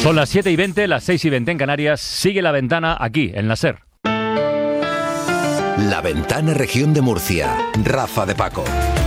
Son las 7:20, las 6:20 en Canarias. Sigue La Ventana aquí, en la SER. La Ventana, Región de Murcia. Rafa de Paco.